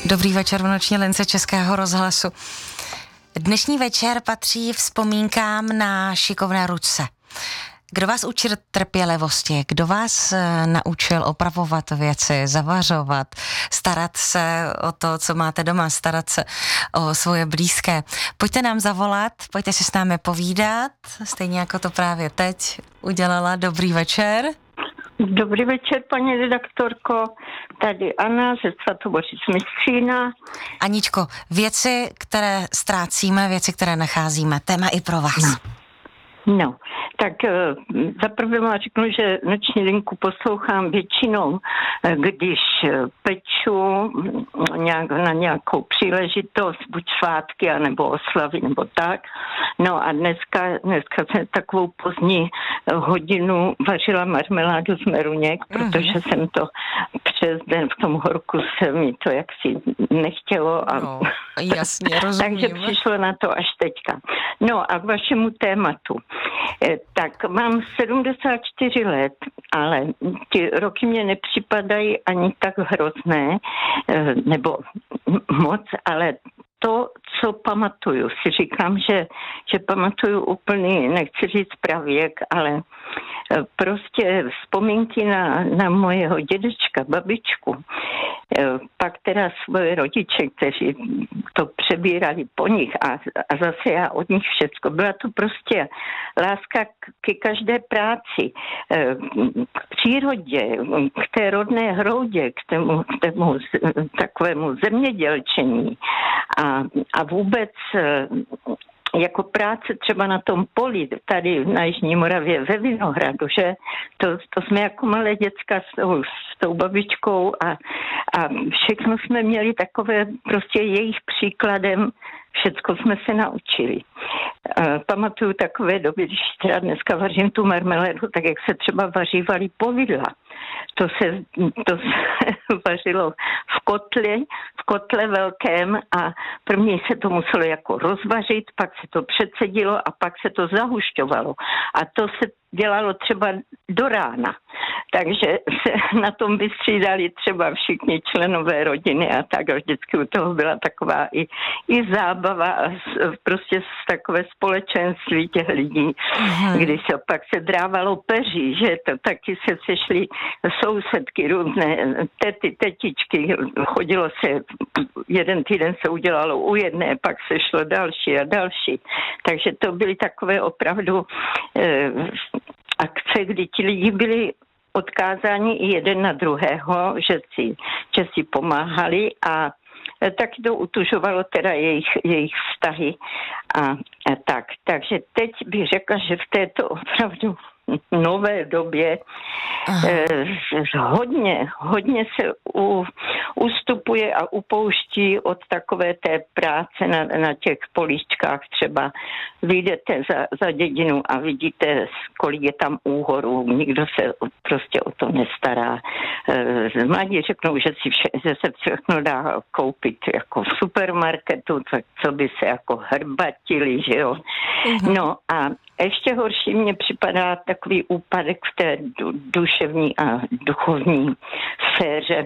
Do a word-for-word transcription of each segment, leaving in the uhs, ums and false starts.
Dobrý večer v noční lince Českého rozhlasu. Dnešní večer patří vzpomínkám na šikovné ručce. Kdo vás učil trpělivosti? Kdo vás naučil opravovat věci, zavařovat, starat se o to, co máte doma, starat se o svoje blízké? Pojďte nám zavolat, pojďte si s námi povídat, stejně jako to právě teď udělala. Dobrý večer. Dobrý večer, paní redaktorko. Tady Anna ze Svatobořic Mistřína. Aničko, věci, které ztrácíme, věci, které nacházíme, téma i pro vás. No. No, tak zaprvé vám řeknu, že noční linku poslouchám většinou, když peču nějak, na nějakou příležitost, buď svátky, anebo oslavy, nebo tak. No a dneska, dneska jsem takovou pozdní hodinu vařila marmeládu z meruněk, mm-hmm. protože jsem to přes den v tom horku se mi to jaksi nechtělo. A no, jasně, rozumím. Takže přišlo na to až teďka. No a k vašemu tématu. Tak mám sedmdesát čtyři let, ale ty roky mě nepřipadají ani tak hrozné, nebo moc, ale to, co pamatuju, si říkám, že, že pamatuju úplný, nechci říct pravěk, ale prostě vzpomínky na, na mojeho dědečka, babičku, pak teda svoje rodiče, kteří to přebírali po nich a, a zase já od nich všecko. Byla to prostě láska ke každé práci, k přírodě, k té rodné hroudě, k tému, k tému takovému zemědělčení a, a vůbec jako práce třeba na tom poli, tady na Jižní Moravě ve Vinohradu, že to, to jsme jako malé děcka s tou, s tou babičkou a, a všechno jsme měli takové prostě jejich příkladem, všecko jsme se naučili. Uh, pamatuju takové doby, když teda dneska vařím tu marmelédu, tak jak se třeba vařívaly povidla. To se, to se vařilo v kotli, v kotle velkém a první se to muselo jako rozvařit, pak se to předsedilo a pak se to zahušťovalo. A to se dělalo třeba do rána. Takže se na tom vystřídali třeba všichni členové rodiny a tak. A vždycky u toho byla taková i, i zábava a prostě takové společenství těch lidí, mm-hmm. když se pak se drávalo peří, že to taky se sešly sousedky, různé tety, tetičky. Chodilo se, jeden týden se udělalo u jedné, pak se šlo další a další. Takže to byly takové opravdu eh, akce, kdy ti lidi byli odkázáni i jeden na druhého, že si, že si pomáhali a taky to utužovalo teda jejich, jejich vztahy a, a tak. Takže teď bych řekla, že v této opravdu nové době eh, hodně, hodně se u, ustupuje a upouští od takové té práce na, na těch políčkách. Třeba vyjdete za, za dědinu a vidíte, kolik je tam úhorů. Nikdo se prostě o to nestará. Eh, mladí řeknou, že, si vše, že se všechno dá koupit jako v supermarketu, tak co by se jako hrbatili, že jo. Uh-huh. No a ještě horší mně připadá takový úpadek v té duševní a duchovní sféře,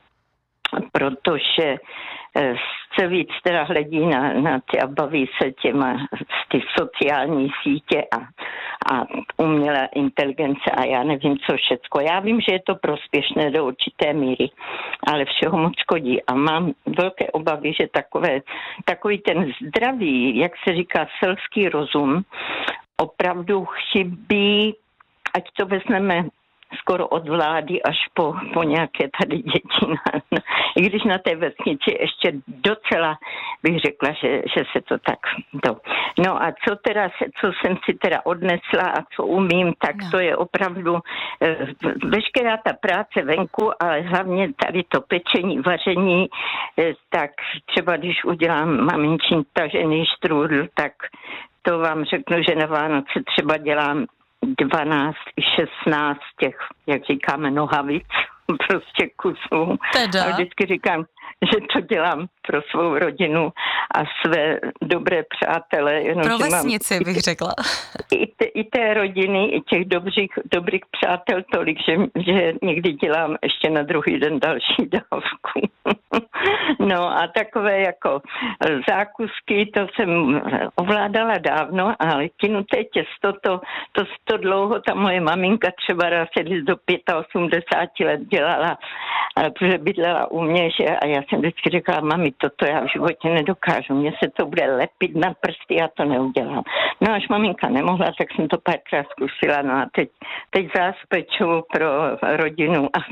protože se víc teda hledí na, na ty a baví se těma ty sociální sítě a, a umělá inteligence a já nevím co všecko. Já vím, že je to prospěšné do určité míry, ale všeho moc škodí a mám velké obavy, že takové, takový ten zdravý, jak se říká, selský rozum opravdu chybí, ať to vezmeme skoro od vlády až po, po nějaké tady děti. I když na té vesnici ještě docela bych řekla, že, že se to tak... Do. No a co teda, co jsem si teda odnesla a co umím, tak no. To je opravdu eh, veškerá ta práce venku, ale hlavně tady to pečení, vaření, eh, tak třeba když udělám maminčin tažený štrůdl, tak to vám řeknu, že na Vánoce třeba dělám dvanáct, šestnáct těch, jak říkáme, nohavic, prostě kusů. Teda. A vždycky říkám, že to dělám pro svou rodinu a své dobré přátele. Jenom, pro vesnici bych i, řekla. I, te, I té rodiny, i těch dobrých, dobrých přátel tolik, že, že někdy dělám ještě na druhý den další dávku. No a takové jako zákusky, to jsem ovládala dávno, ale kynuté těsto, to, to, to dlouho ta moje maminka třeba raz do osmdesáti pěti let dělala, protože bydlela u mě, že, a já jsem vždycky říkala, mami, toto já v životě nedokážu, mně se to bude lepit na prsty, já to neudělám. No až maminka nemohla, tak jsem to párkrát zkusila, no a teď, teď zás peču pro rodinu a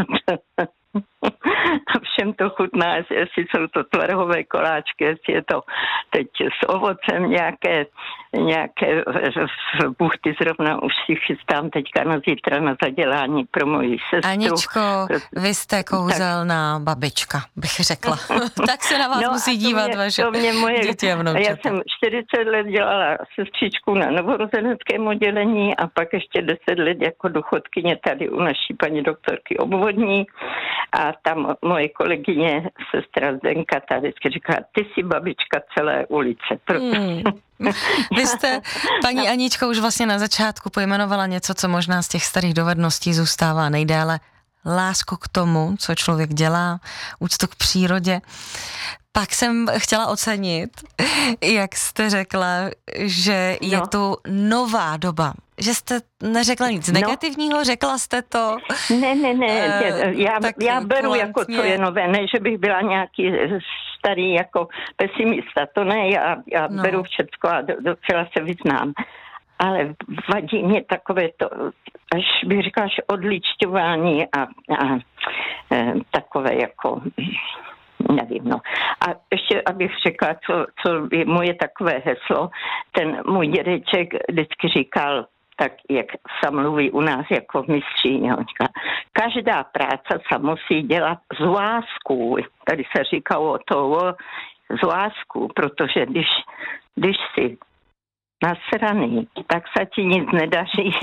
a všem to chutná, jestli jsou to tvarhové koláčky, jestli je to teď s ovocem nějaké, nějaké buchty, zrovna už si chystám teďka na zítra na zadělání pro moji sestru. Aničko, vy jste kouzelná tak. babička, bych řekla. Tak se na vás no musí dívat mě, vaše mě moje, děti a vnoučata. Já jsem čtyřicet let dělala sestřičku na novorozeneckém oddělení a pak ještě deset let jako důchodkyně tady u naší paní doktorky obvodní. A tam moje kolegyně, sestra Zdenka, ta vždycky říká, ty jsi babička celé ulice. Hmm. Vy jste, paní Aničko, už vlastně na začátku pojmenovala něco, co možná z těch starých dovedností zůstává nejdéle. Lásku k tomu, co člověk dělá, úctu k přírodě. Pak jsem chtěla ocenit, jak jste řekla, že je no. tu nová doba. Že jste neřekla nic no. negativního, řekla jste to. Ne, ne, ne, já, já beru kulantně. Jako co je nové, ne, že bych byla nějaký starý jako pesimista, to ne, já, já no. beru všecko a docela se vyznám. Ale vadí mě takové to, až bych říkala, že odličťování a, a e, takové jako... Nevím, no. A ještě, abych řekla, co, co je moje takové heslo, ten můj dědeček vždycky říkal, tak jak se mluví u nás jako v mistříně, on říká, každá práce se musí dělat z láskou. Tady se říkalo to z láskou, protože když, když si nasraný, tak se ti nic nedaří.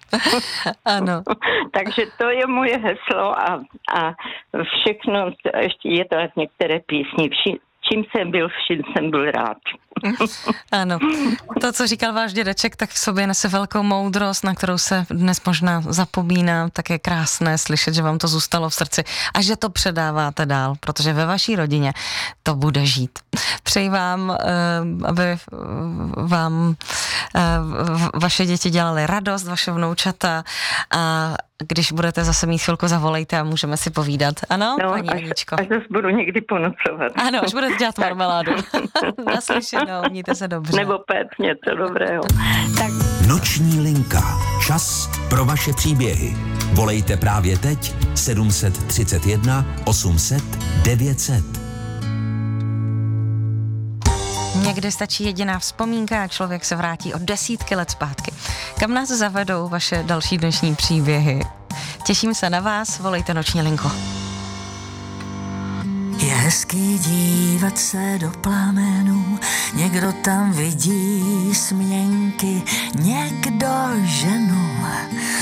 Ano. Takže to je moje heslo a, a všechno, ještě je to některé písni, vši, čím jsem byl, vším jsem byl rád. Ano, to, co říkal váš dědeček, tak v sobě nese velkou moudrost, na kterou se dnes možná zapomíná, tak je krásné slyšet, že vám to zůstalo v srdci a že to předáváte dál, protože ve vaší rodině to bude žít. Přeji vám, aby vám vaše děti dělaly radost, vaše vnoučata a když budete zase mít chvilku, zavolejte a můžeme si povídat. Ano, no, paní až, Aničko? Až zase budu někdy ponocovat. Ano, až budete dělat marmeládu. Naslyšenou, mějte se dobře. Nebo pét něco dobrého. Tak. Noční linka. Čas pro vaše příběhy. Volejte právě teď sedm set třicet jedna osm set devět set. Někdy stačí jediná vzpomínka a člověk se vrátí o desítky let zpátky. Kam nás zavedou vaše další dnešní příběhy? Těším se na vás, volejte Noční linku. Je hezký dívat se do plamenů, někdo tam vidí směnky, někdo ženu.